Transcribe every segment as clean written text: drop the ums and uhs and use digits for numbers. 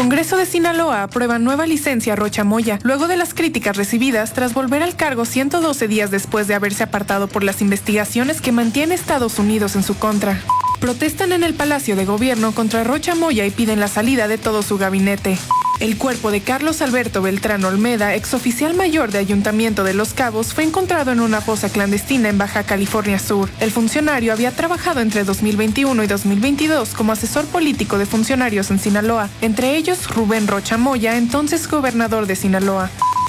Congreso de Sinaloa aprueba nueva licencia a Rocha Moya, luego de las críticas recibidas tras volver al cargo 112 días después de haberse apartado por las investigaciones que mantiene Estados Unidos en su contra. Protestan en el Palacio de Gobierno contra Rocha Moya y piden la salida de todo su gabinete. El cuerpo de Carlos Alberto Beltrán Olmeda, exoficial mayor de Ayuntamiento de Los Cabos, fue encontrado en una fosa clandestina en Baja California Sur. El funcionario había trabajado entre 2021 y 2022 como asesor político de funcionarios en Sinaloa, entre ellos Rubén Rocha Moya, entonces gobernador de Sinaloa.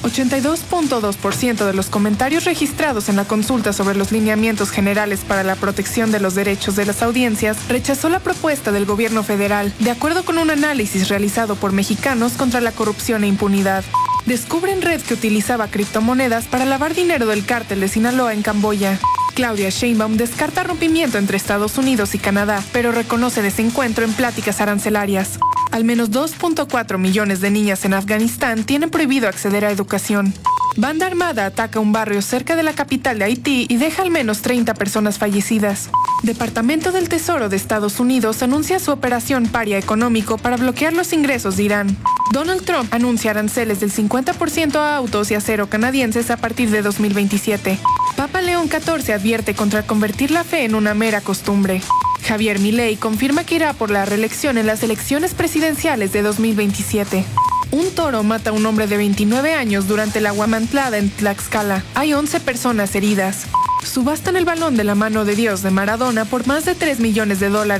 82.2% de los comentarios registrados en la consulta sobre los lineamientos generales para la protección de los derechos de las audiencias rechazó la propuesta del gobierno federal, de acuerdo con un análisis realizado por Mexicanos contra la Corrupción e Impunidad. Descubren red que utilizaba criptomonedas para lavar dinero del cártel de Sinaloa en Camboya. Claudia Sheinbaum descarta rompimiento entre Estados Unidos y Canadá, pero reconoce desencuentro en pláticas arancelarias. Al menos 2.4 millones de niñas en Afganistán tienen prohibido acceder a educación. Banda armada ataca un barrio cerca de la capital de Haití y deja al menos 30 personas fallecidas. Departamento del Tesoro de Estados Unidos anuncia su operación paria económico para bloquear los ingresos de Irán. Donald Trump anuncia aranceles del 50% a autos y acero canadienses a partir de 2027. Papa León XIV advierte contra convertir la fe en una mera costumbre. Javier Milei confirma que irá por la reelección en las elecciones presidenciales de 2027. Un toro mata a un hombre de 29 años durante la Huamantlada en Tlaxcala. Hay 11 personas heridas. Subastan el balón de la mano de Dios de Maradona por más de $3 millones.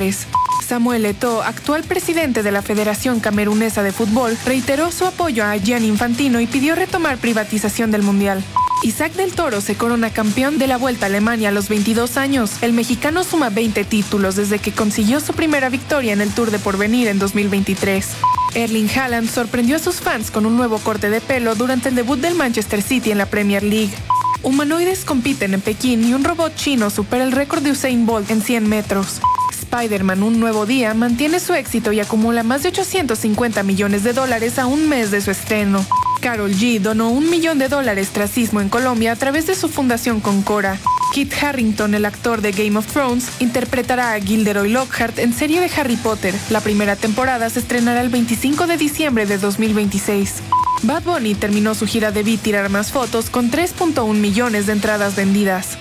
Samuel Eto'o, actual presidente de la Federación Camerunesa de Fútbol, reiteró su apoyo a Gianni Infantino y pidió retomar privatización del Mundial. Isaac del Toro se corona campeón de la Vuelta a Alemania a los 22 años. El mexicano suma 20 títulos desde que consiguió su primera victoria en el Tour de Porvenir en 2023. Erling Haaland sorprendió a sus fans con un nuevo corte de pelo durante el debut del Manchester City en la Premier League. Humanoides compiten en Pekín y un robot chino supera el récord de Usain Bolt en 100 metros. Spider-Man Un Nuevo Día mantiene su éxito y acumula más de $850 millones a un mes de su estreno. Karol G donó $1 millón tras sismo en Colombia a través de su fundación Concora. Kit Harington, el actor de Game of Thrones, interpretará a Gilderoy Lockhart en serie de Harry Potter. La primera temporada se estrenará el 25 de diciembre de 2026. Bad Bunny terminó su gira de Vi Tirar Más Fotos con 3.1 millones de entradas vendidas.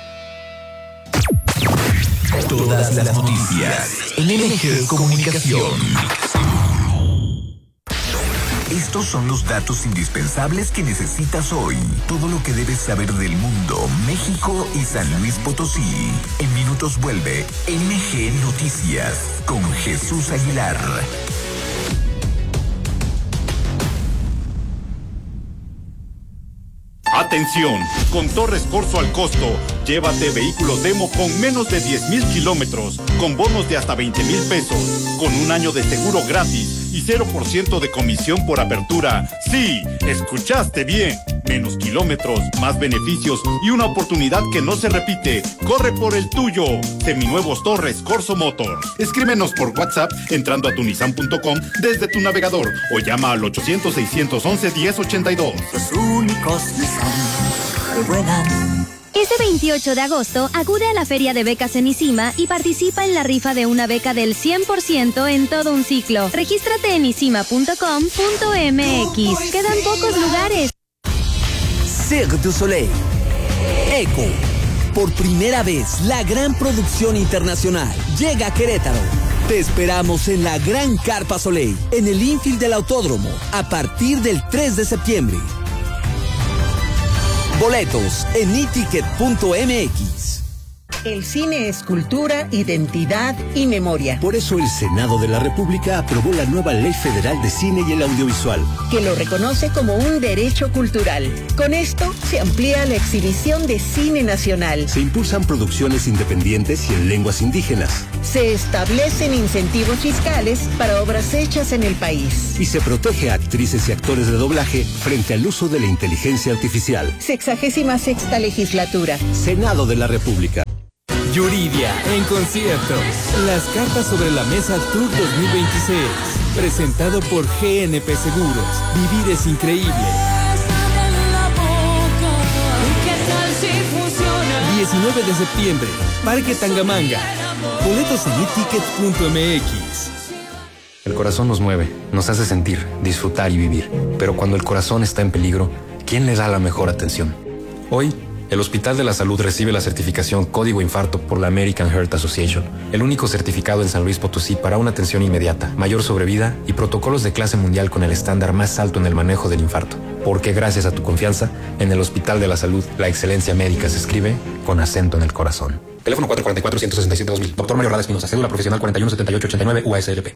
Todas las noticias en MG Comunicación. Estos son los datos indispensables que necesitas hoy. Todo lo que debes saber del mundo, México y San Luis Potosí. En minutos vuelve MG Noticias con Jesús Aguilar. Atención, con Torres Corso al costo, llévate vehículos demo con menos de 10,000 kilómetros, con bonos de hasta 20,000 pesos, con un año de seguro gratis y 0% de comisión por apertura. Sí, escuchaste bien. Menos kilómetros, más beneficios y una oportunidad que no se repite. Corre por el tuyo. Seminuevos Torres Corso Motor. Escríbenos por WhatsApp entrando a tunisan.com desde tu navegador o llama al 800-611-1082. Los únicos Nissan que vuelan. Este 28 de agosto, acude a la Feria de Becas en ISIMA y participa en la rifa de una beca del 100% en todo un ciclo. Regístrate en isima.com.mx. Quedan pocos lugares. Cirque du Soleil. Eco. Por primera vez, la gran producción internacional llega a Querétaro. Te esperamos en la Gran Carpa Soleil, en el infield del Autódromo, a partir del 3 de septiembre. Boletos en iticket.mx. El cine es cultura, identidad y memoria. Por eso el Senado de la República aprobó la nueva Ley Federal de Cine y el Audiovisual, que lo reconoce como un derecho cultural. Con esto se amplía la exhibición de cine nacional. Se impulsan producciones independientes y en lenguas indígenas. Se establecen incentivos fiscales para obras hechas en el país. Y se protege a actrices y actores de doblaje frente al uso de la inteligencia artificial. 66ª legislatura. Senado de la República. Yuridia en concierto. Las cartas sobre la mesa Tour 2026. Presentado por GNP Seguros. Vivir es increíble. 19 de septiembre. Parque Tangamanga. Boletos en iticket.mx. El corazón nos mueve, nos hace sentir, disfrutar y vivir. Pero cuando el corazón está en peligro, ¿quién le da la mejor atención? Hoy, el Hospital de la Salud recibe la certificación Código Infarto por la American Heart Association, el único certificado en San Luis Potosí para una atención inmediata, mayor sobrevida y protocolos de clase mundial con el estándar más alto en el manejo del infarto. Porque gracias a tu confianza, en el Hospital de la Salud, la excelencia médica se escribe con acento en el corazón. Teléfono 444-167-2000. Doctor Mario Rada Espinosa, cédula profesional 417889 UASLP.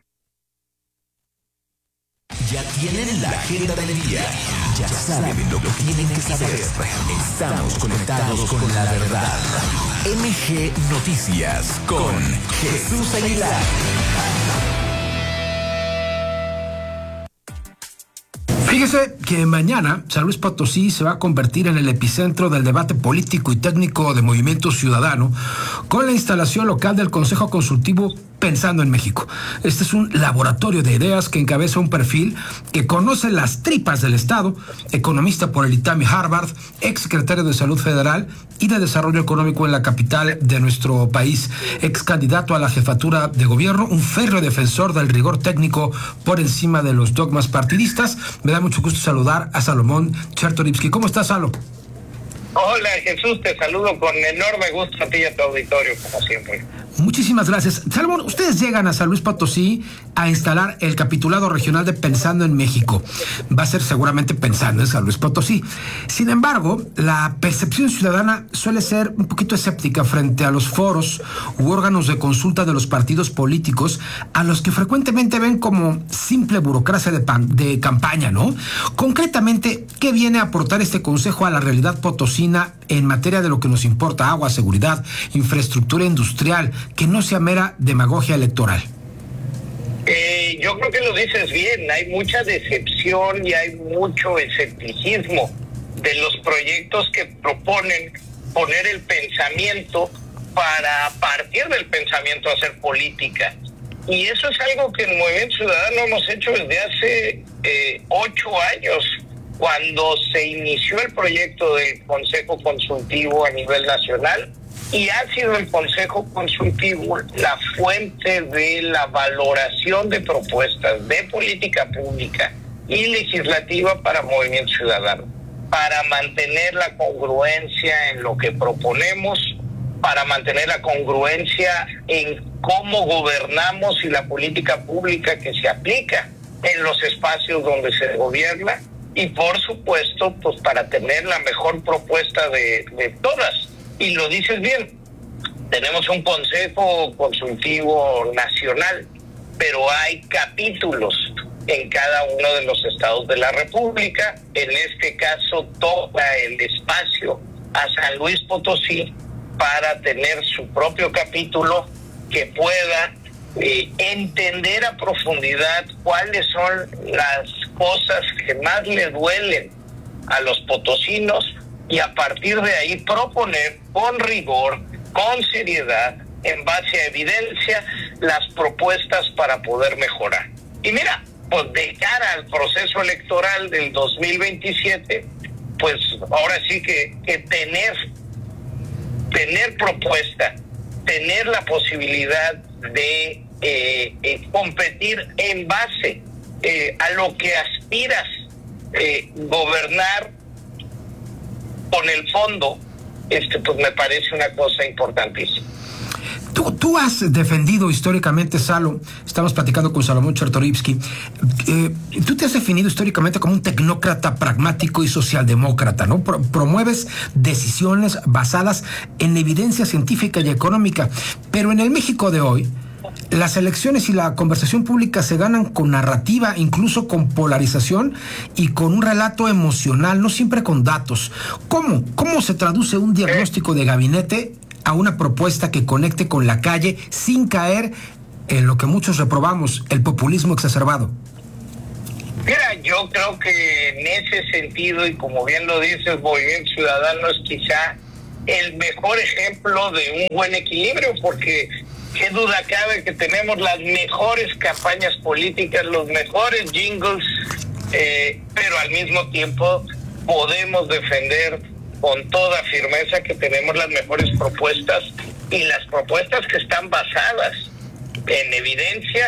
Ya tienen la agenda del día. Ya saben lo que tienen que saber. Estamos conectados con la verdad. MG Noticias con Jesús Aguilar. Fíjese que mañana San Luis Potosí se va a convertir en el epicentro del debate político y técnico de Movimiento Ciudadano con la instalación local del Consejo Consultivo Pensando en México. Este es un laboratorio de ideas que encabeza un perfil que conoce las tripas del Estado, economista por el ITAM y Harvard, ex secretario de Salud Federal y de Desarrollo Económico en la capital de nuestro país, ex candidato a la jefatura de gobierno, un férreo defensor del rigor técnico por encima de los dogmas partidistas. Me da mucho gusto saludar a Salomón Chertorivsky. ¿Cómo estás, Salo? Hola, Jesús, te saludo con enorme gusto a ti y a tu auditorio, como siempre. Muchísimas gracias. Salomón, ustedes llegan a San Luis Potosí a instalar el capitulado regional de Pensando en México. Va a ser seguramente pensando en San Luis Potosí. Sin embargo, la percepción ciudadana suele ser un poquito escéptica frente a los foros u órganos de consulta de los partidos políticos, a los que frecuentemente ven como simple burocracia de campaña, ¿no? Concretamente, ¿qué viene a aportar este consejo a la realidad potosina en materia de lo que nos importa: agua, seguridad, infraestructura industrial, que no sea mera demagogia electoral? Yo creo que lo dices bien. Hay mucha decepción y hay mucho escepticismo de los proyectos que proponen poner el pensamiento para, a partir del pensamiento, hacer política. Y eso es algo que en Movimiento Ciudadano hemos hecho desde hace 8 años, cuando se inició el proyecto del Consejo Consultivo a nivel nacional, y ha sido el Consejo Consultivo la fuente de la valoración de propuestas de política pública y legislativa para Movimiento Ciudadano, para mantener la congruencia en lo que proponemos, para mantener la congruencia en cómo gobernamos y la política pública que se aplica en los espacios donde se gobierna, y por supuesto, pues para tener la mejor propuesta de todas. Y lo dices bien, tenemos un Consejo Consultivo Nacional, pero hay capítulos en cada uno de los estados de la República. En este caso toca el espacio a San Luis Potosí para tener su propio capítulo que pueda entender a profundidad cuáles son las cosas que más le duelen a los potosinos, y a partir de ahí proponer con rigor, con seriedad, en base a evidencia, las propuestas para poder mejorar. Y mira, pues de cara al proceso electoral del 2027, pues ahora sí que tener propuesta, tener la posibilidad de competir en base a lo que aspiras, gobernar con el fondo, pues me parece una cosa importantísima. Tú has defendido históricamente, Salo, estamos platicando con Salomón Chertorivsky, tú te has definido históricamente como un tecnócrata pragmático y socialdemócrata, ¿no? Promueves decisiones basadas en evidencia científica y económica, pero en el México de hoy, las elecciones y la conversación pública se ganan con narrativa, incluso con polarización y con un relato emocional, no siempre con datos. ¿Cómo se traduce un diagnóstico de gabinete a una propuesta que conecte con la calle sin caer en lo que muchos reprobamos, el populismo exacerbado? Mira, yo creo que en ese sentido, y como bien lo dices, Movimiento Ciudadano es quizá el mejor ejemplo de un buen equilibrio, porque qué duda cabe que tenemos las mejores campañas políticas, los mejores jingles, pero al mismo tiempo podemos defender con toda firmeza que tenemos las mejores propuestas, y las propuestas que están basadas en evidencia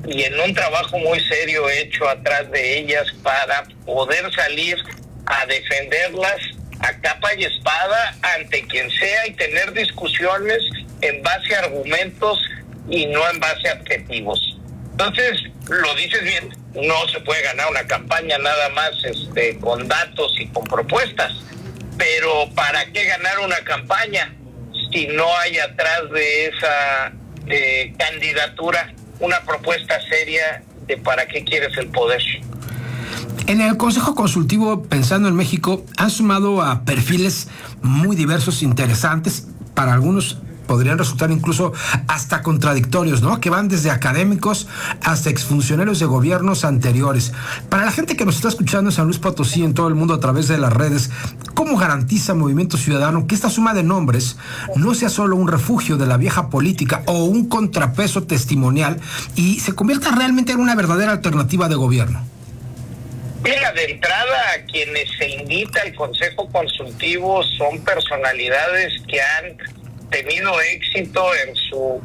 y en un trabajo muy serio hecho atrás de ellas para poder salir a defenderlas a capa y espada ante quien sea y tener discusiones en base a argumentos y no en base a objetivos. Entonces, lo dices bien, no se puede ganar una campaña nada más con datos y con propuestas, pero ¿para qué ganar una campaña si no hay atrás de esa candidatura una propuesta seria de para qué quieres el poder? En el Consejo Consultivo Pensando en México han sumado a perfiles muy diversos, interesantes, para algunos podrían resultar incluso hasta contradictorios, ¿no? Que van desde académicos hasta exfuncionarios de gobiernos anteriores. Para la gente que nos está escuchando en San Luis Potosí, en todo el mundo a través de las redes, ¿cómo garantiza Movimiento Ciudadano que esta suma de nombres no sea solo un refugio de la vieja política o un contrapeso testimonial y se convierta realmente en una verdadera alternativa de gobierno? Mira, de entrada, a quienes se invita al Consejo Consultivo son personalidades que han tenido éxito en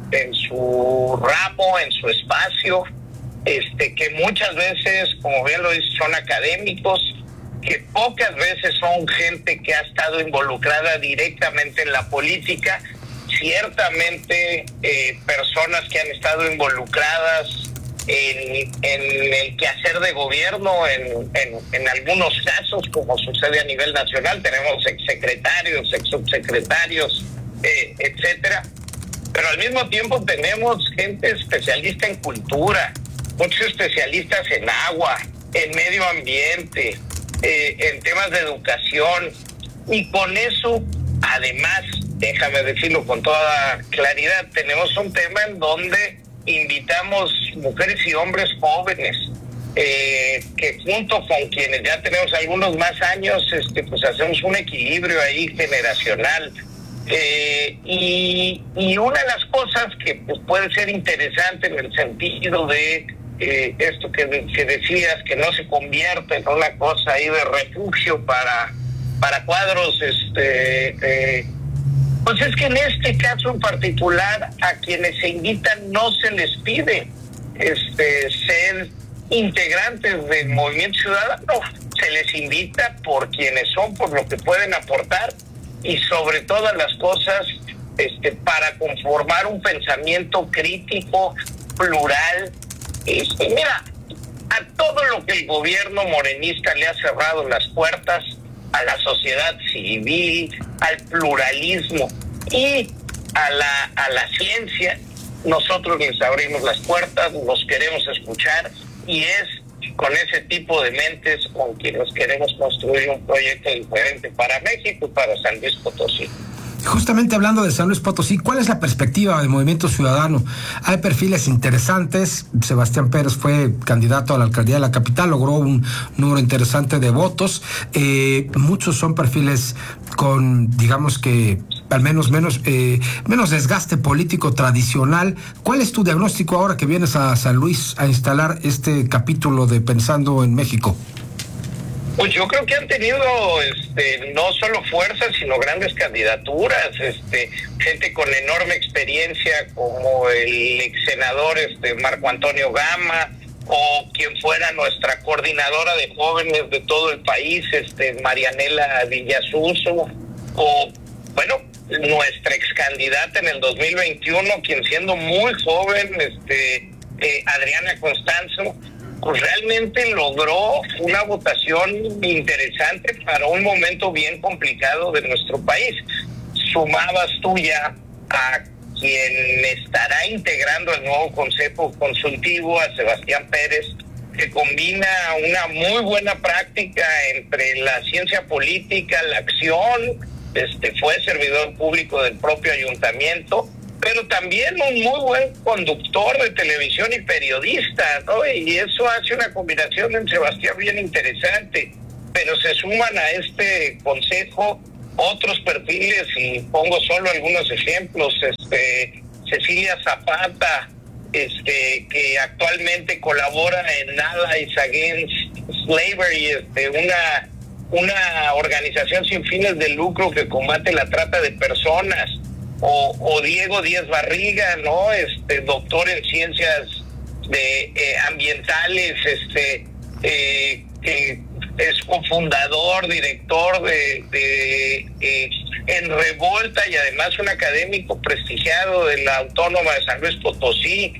su ramo, en su espacio, que muchas veces, como bien lo dices, son académicos, que pocas veces son gente que ha estado involucrada directamente en la política, ciertamente personas que han estado involucradas en el quehacer de gobierno, en algunos casos, como sucede a nivel nacional, tenemos exsecretarios, exsubsecretarios, etcétera, pero al mismo tiempo tenemos gente especialista en cultura, muchos especialistas en agua, en medio ambiente, en temas de educación, y con eso, además, déjame decirlo con toda claridad, tenemos un tema en donde invitamos mujeres y hombres jóvenes, que junto con quienes ya tenemos algunos más años, pues hacemos un equilibrio ahí generacional. Y una de las cosas que pues, puede ser interesante en el sentido de esto que decías, que no se convierte en una cosa ahí de refugio para cuadros, pues es que en este caso en particular a quienes se invitan no se les pide ser integrantes del Movimiento Ciudadano, se les invita por quienes son, por lo que pueden aportar y sobre todas las cosas para conformar un pensamiento crítico, plural. Mira, a todo lo que el gobierno morenista le ha cerrado las puertas, a la sociedad civil, al pluralismo y a la ciencia, nosotros les abrimos las puertas, los queremos escuchar y es con ese tipo de mentes con quienes queremos construir un proyecto diferente para México y para San Luis Potosí. Justamente hablando de San Luis Potosí, ¿cuál es la perspectiva del Movimiento Ciudadano? Hay perfiles interesantes. Sebastián Pérez fue candidato a la alcaldía de la capital, logró un número interesante de votos. Muchos son perfiles con, digamos que, al menos menos desgaste político tradicional. ¿Cuál es tu diagnóstico ahora que vienes a San Luis a instalar este capítulo de Pensando en México? Pues yo creo que han tenido no solo fuerza, sino grandes candidaturas, gente con enorme experiencia como el ex senador Marco Antonio Gama, o quien fuera nuestra coordinadora de jóvenes de todo el país, Marianela Villasuso, o bueno, nuestra ex candidata en el 2021, quien siendo muy joven, Adriana Constanzo, pues realmente logró una votación interesante para un momento bien complicado de nuestro país. Sumabas tú ya a quien estará integrando el nuevo Consejo Consultivo, a Sebastián Pérez, que combina una muy buena práctica entre la ciencia política, la acción, fue servidor público del propio ayuntamiento, pero también un muy buen conductor de televisión y periodista, ¿no? Y eso hace una combinación en Sebastián bien interesante, pero se suman a este consejo otros perfiles, y pongo solo algunos ejemplos, Cecilia Zapata, que actualmente colabora en Allies Against Slavery, una organización sin fines de lucro que combate la trata de personas, o Diego Díaz Barriga, ¿no? Doctor en ciencias ambientales, que es cofundador, director de En Revolta, y además un académico prestigiado de la Autónoma de San Luis Potosí.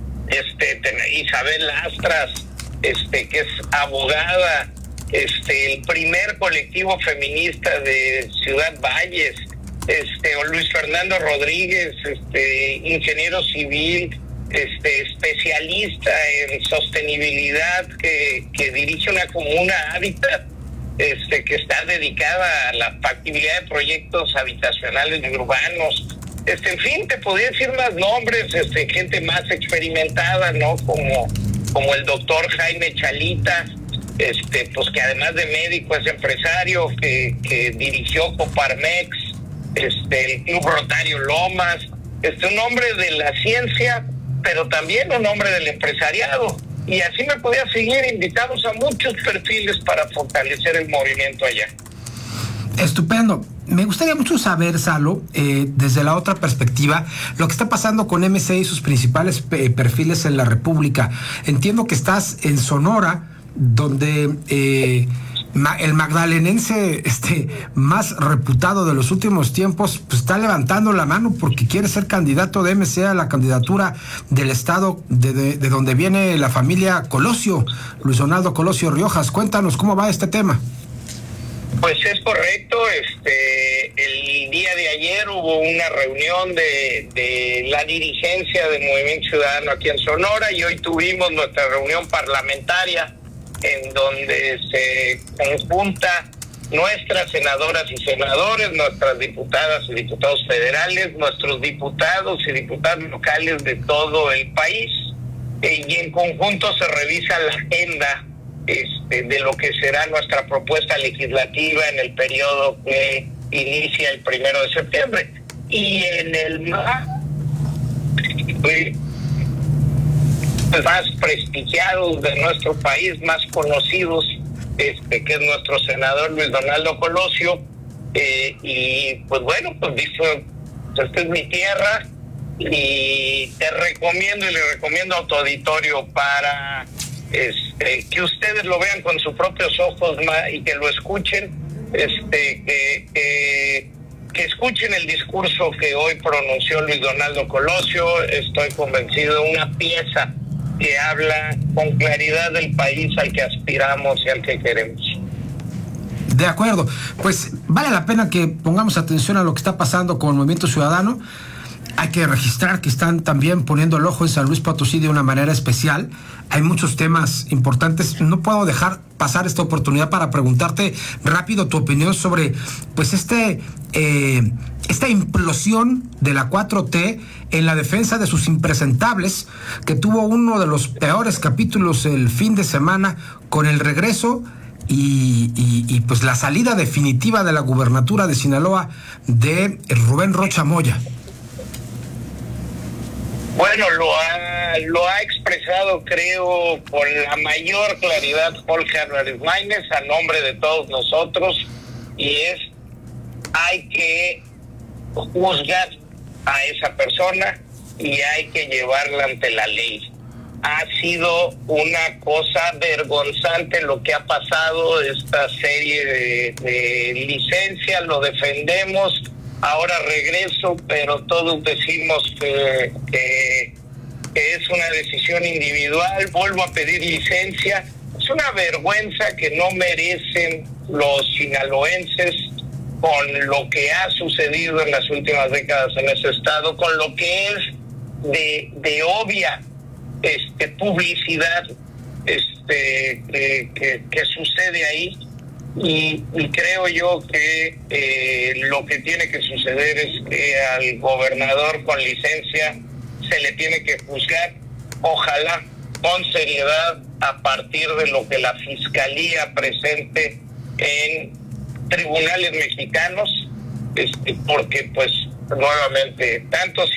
Isabel Lastras, que es abogada, el primer colectivo feminista de Ciudad Valles, Luis Fernando Rodríguez, ingeniero civil, especialista en sostenibilidad, que dirige una comuna Hábitat, que está dedicada a la factibilidad de proyectos habitacionales y urbanos. En fin, te podría decir más nombres, gente más experimentada, ¿no? Como el doctor Jaime Chalita, pues que además de médico es empresario, que dirigió Coparmex, el Club Rotario Lomas, un hombre de la ciencia, pero también un hombre del empresariado. Y así me podía seguir, invitamos a muchos perfiles para fortalecer el movimiento allá. Estupendo. Me gustaría mucho saber, Salo, desde la otra perspectiva, lo que está pasando con MC y sus principales perfiles en la República. Entiendo que estás en Sonora, donde el magdalenense más reputado de los últimos tiempos pues está levantando la mano porque quiere ser candidato de MC a la candidatura del estado de donde viene la familia Colosio, Luis Donaldo Colosio Riojas. Cuéntanos cómo va este tema. Pues es correcto, el día de ayer hubo una reunión de la dirigencia del Movimiento Ciudadano aquí en Sonora, y hoy tuvimos nuestra reunión parlamentaria en donde se conjunta nuestras senadoras y senadores, nuestras diputadas y diputados federales, nuestros diputados y diputadas locales de todo el país, y en conjunto se revisa la agenda de lo que será nuestra propuesta legislativa en el periodo que inicia el 1 de septiembre. Y en el más prestigiados de nuestro país, más conocidos, que es nuestro senador Luis Donaldo Colosio, y pues bueno, pues dijo, esta es mi tierra, y te recomiendo y le recomiendo a tu auditorio para que ustedes lo vean con sus propios ojos y que lo escuchen, que escuchen el discurso que hoy pronunció Luis Donaldo Colosio. Estoy convencido de una pieza que habla con claridad del país al que aspiramos y al que queremos. De acuerdo, pues vale la pena que pongamos atención a lo que está pasando con el Movimiento Ciudadano. Hay que registrar que están también poniendo el ojo en San Luis Potosí de una manera especial. Hay muchos temas importantes. No puedo dejar pasar esta oportunidad para preguntarte rápido tu opinión sobre pues esta implosión de la 4T en la defensa de sus impresentables, que tuvo uno de los peores capítulos el fin de semana con el regreso y pues la salida definitiva de la gubernatura de Sinaloa de Rubén Rocha Moya. Bueno, lo ha expresado, creo, con la mayor claridad Jorge Álvarez Maínez a nombre de todos nosotros, y hay que juzgar a esa persona y hay que llevarla ante la ley. Ha sido una cosa vergonzante lo que ha pasado, esta serie de licencias, lo defendemos. Ahora regreso, pero todos decimos que es una decisión individual. Vuelvo a pedir licencia. Es una vergüenza que no merecen los sinaloenses con lo que ha sucedido en las últimas décadas en ese estado, con lo que es de obvia publicidad que sucede ahí. Y creo yo que lo que tiene que suceder es que al gobernador con licencia se le tiene que juzgar, ojalá con seriedad, a partir de lo que la Fiscalía presente en tribunales mexicanos, porque pues nuevamente tantos